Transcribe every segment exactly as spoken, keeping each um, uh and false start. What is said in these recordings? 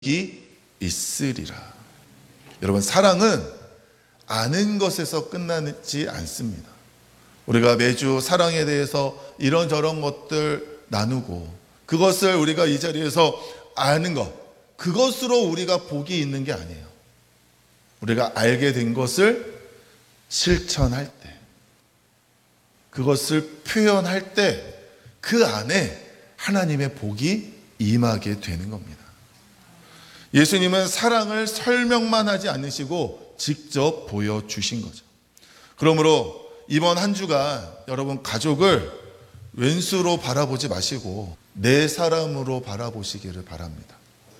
복이 있으리라. 여러분, 사랑은 아는 것에서 끝나지 않습니다. 우리가 매주 사랑에 대해서 이런저런 것들 나누고 그것을 우리가 이 자리에서 아는 것, 그것으로 우리가 복이 있는 게 아니에요. 우리가 알게 된 것을 실천할 때, 그것을 표현할 때 그 안에 하나님의 복이 임하게 되는 겁니다. 예수님은 사랑을 설명만 하지 않으시고 직접 보여주신 거죠. 그러므로 이번 한 주간 여러분 가족을 왼수로 바라보지 마시고 내 사람으로 바라보시기를 바랍니다.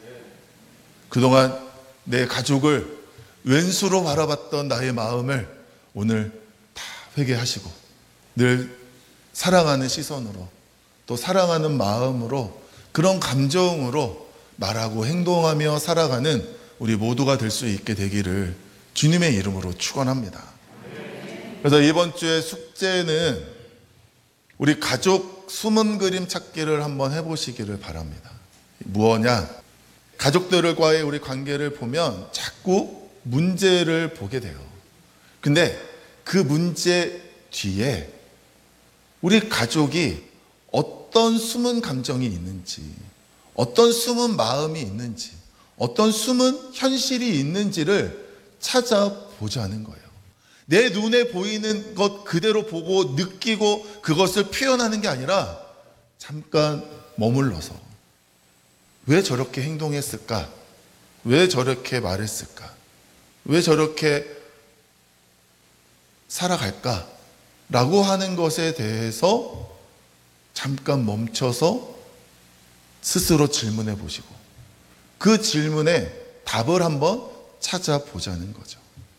그동안 내 가족을 왼수로 바라봤던 나의 마음을 오늘 다 회개하시고 늘 사랑하는 시선으로 또 사랑하는 마음으로 그런 감정으로 말하고 행동하며 살아가는 우리 모두가 될 수 있게 되기를 주님의 이름으로 축원합니다. 그래서 이번 주의 숙제는 우리 가족 숨은 그림 찾기를 한번 해보시기를 바랍니다. 무엇냐? 가족들과의 우리 관계를 보면 자꾸 문제를 보게 돼요. 근데 그 문제 뒤에 우리 가족이 어떤 숨은 감정이 있는지, 어떤 숨은 마음이 있는지, 어떤 숨은 현실이 있는지를 찾아보자는 거예요. 내 눈에 보이는 것 그대로 보고 느끼고 그것을 표현하는 게 아니라 잠깐 머물러서 왜 저렇게 행동했을까? 왜 저렇게 말했을까? 왜 저렇게 살아갈까? 라고 하는 것에 대해서 잠깐 멈춰서 스스로 질문해 보시고 그 질문에 답을 한번 찾아보자는 거죠.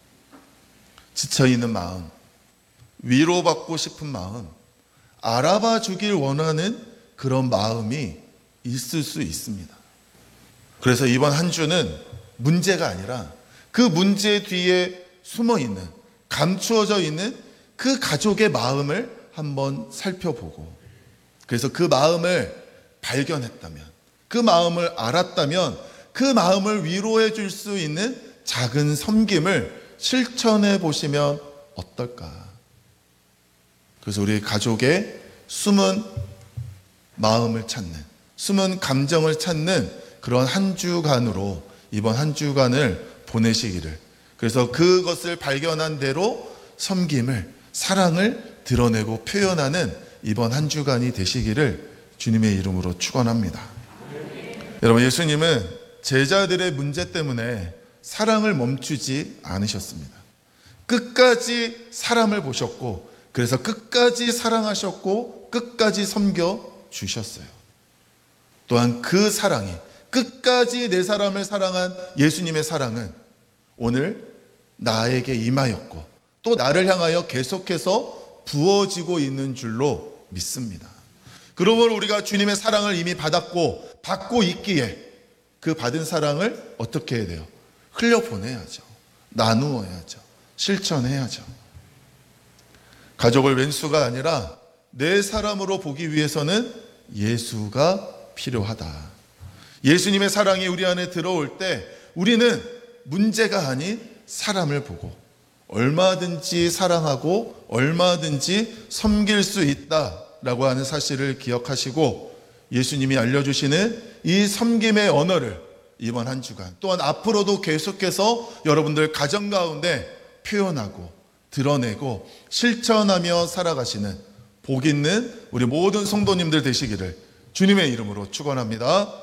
지쳐있는 마음, 위로받고 싶은 마음, 알아봐 주길 원하는 그런 마음이 있을 수 있습니다. 그래서 이번 한 주는 문제가 아니라 그 문제 뒤에 숨어있는, 감추어져 있는 그 가족의 마음을 한번 살펴보고 그래서 그 마음을 발견했다면, 그 마음을 알았다면 그 마음을 위로해 줄 수 있는 작은 섬김을 실천해 보시면 어떨까? 그래서 우리 가족의 숨은 마음을 찾는, 숨은 감정을 찾는 그런 한 주간으로 이번 한 주간을 보내시기를, 그래서 그것을 발견한 대로 섬김을, 사랑을 드러내고 표현하는 이번 한 주간이 되시기를 주님의 이름으로 축원합니다. 여러분, 예수님은 제자들의 문제 때문에 사랑을 멈추지 않으셨습니다. 끝까지 사람을 보셨고 그래서 끝까지 사랑하셨고 끝까지 섬겨 주셨어요. 또한 그 사랑이, 끝까지 내 사람을 사랑한 예수님의 사랑은 오늘 나에게 임하였고 또 나를 향하여 계속해서 부어지고 있는 줄로 믿습니다. 그러므로 우리가 주님의 사랑을 이미 받았고 받고 있기에 그 받은 사랑을 어떻게 해야 돼요? 흘려보내야죠. 나누어야죠. 실천해야죠. 가족을 왼수가 아니라 내 사람으로 보기 위해서는 예수가 필요하다. 예수님의 사랑이 우리 안에 들어올 때 우리는 문제가 아닌 사람을 보고 얼마든지 사랑하고 얼마든지 섬길 수 있다라고 하는 사실을 기억하시고 예수님이 알려주시는 이 섬김의 언어를 이번 한 주간 또한 앞으로도 계속해서 여러분들 가정 가운데 표현하고 드러내고 실천하며 살아가시는 복 있는 우리 모든 성도님들 되시기를 주님의 이름으로 축원합니다.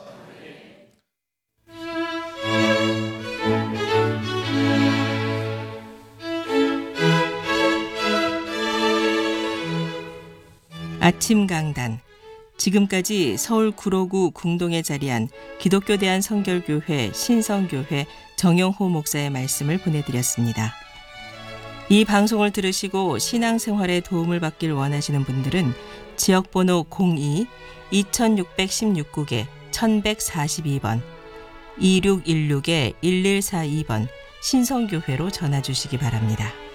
아침 강단. 지금까지 서울 구로구 궁동에 자리한 기독교 대한성결교회 신성교회 정영호 목사의 말씀을 보내드렸습니다. 이 방송을 들으시고 신앙생활에 도움을 받길 원하시는 분들은 지역번호 공이 이육일육 국에 천백사십이 번 이육일육 일일사이 번 신성교회로 전화 주시기 바랍니다.